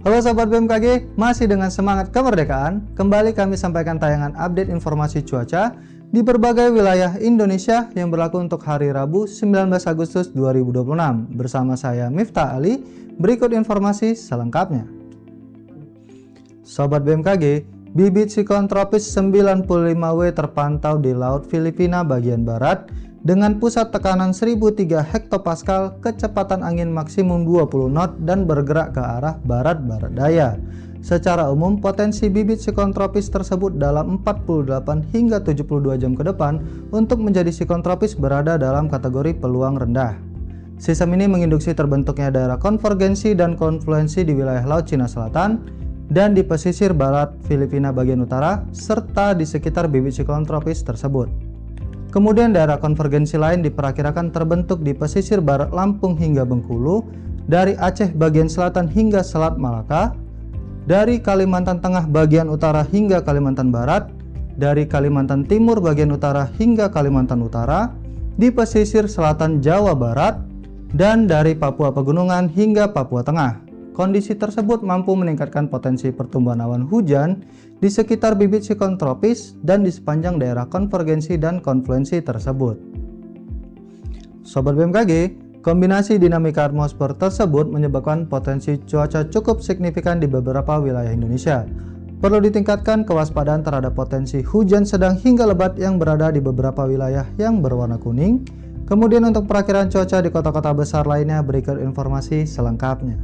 Halo Sobat BMKG, masih dengan semangat kemerdekaan, kembali kami sampaikan tayangan update informasi cuaca di berbagai wilayah Indonesia yang berlaku untuk hari Rabu 19 Agustus 2026. Bersama saya Miftah Ali, berikut informasi selengkapnya. Sobat BMKG, bibit siklon tropis 95W terpantau di Laut Filipina bagian barat dengan pusat tekanan 1003 hektopascal, kecepatan angin maksimum 20 knot dan bergerak ke arah barat-barat daya. Secara umum, potensi bibit siklon tropis tersebut dalam 48 hingga 72 jam ke depan untuk menjadi siklon tropis berada dalam kategori peluang rendah. Sistem ini menginduksi terbentuknya daerah konvergensi dan konfluensi di wilayah Laut Cina Selatan dan di pesisir barat Filipina bagian utara, serta di sekitar bibit siklon tropis tersebut. Kemudian daerah konvergensi lain diperkirakan terbentuk di pesisir barat Lampung hingga Bengkulu, dari Aceh bagian selatan hingga Selat Malaka, dari Kalimantan Tengah bagian utara hingga Kalimantan Barat, dari Kalimantan Timur bagian utara hingga Kalimantan Utara, di pesisir selatan Jawa Barat, dan dari Papua Pegunungan hingga Papua Tengah. Kondisi tersebut mampu meningkatkan potensi pertumbuhan awan hujan di sekitar bibit siklon tropis dan di sepanjang daerah konvergensi dan konfluensi tersebut. Sobat BMKG, kombinasi dinamika atmosfer tersebut menyebabkan potensi cuaca cukup signifikan di beberapa wilayah Indonesia. Perlu ditingkatkan kewaspadaan terhadap potensi hujan sedang hingga lebat yang berada di beberapa wilayah yang berwarna kuning. Kemudian untuk perakiraan cuaca di kota-kota besar lainnya, berikut informasi selengkapnya.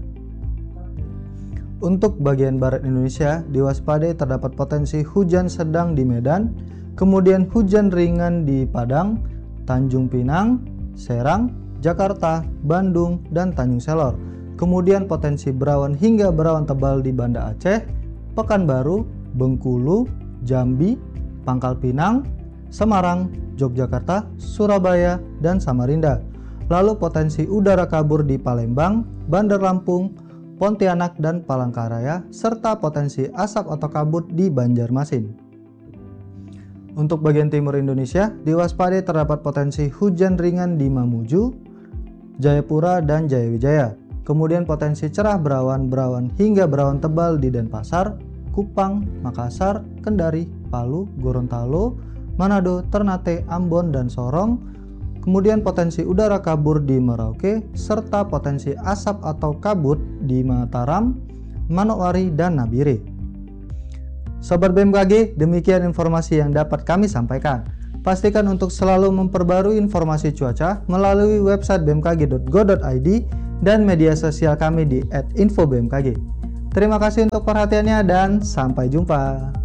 Untuk bagian barat Indonesia, diwaspadai terdapat potensi hujan sedang di Medan, kemudian hujan ringan di Padang, Tanjung Pinang, Serang, Jakarta, Bandung, dan Tanjung Selor. Kemudian potensi berawan hingga berawan tebal di Banda Aceh, Pekanbaru, Bengkulu, Jambi, Pangkal Pinang, Semarang, Yogyakarta, Surabaya, dan Samarinda. Lalu potensi udara kabur di Palembang, Bandar Lampung, Pontianak, dan Palangkaraya, serta potensi asap atau kabut di Banjarmasin. Untuk bagian timur Indonesia, diwaspadai terdapat potensi hujan ringan di Mamuju, Jayapura, dan Jayawijaya. Kemudian potensi cerah berawan hingga berawan tebal di Denpasar, Kupang, Makassar, Kendari, Palu, Gorontalo, Manado, Ternate, Ambon, dan Sorong. Kemudian potensi udara kabur di Merauke, serta potensi asap atau kabut di Mataram, Manokwari, dan Nabire. Sobat BMKG, demikian informasi yang dapat kami sampaikan. Pastikan untuk selalu memperbarui informasi cuaca melalui website bmkg.go.id dan media sosial kami di @infobmkg. Terima kasih untuk perhatiannya dan sampai jumpa.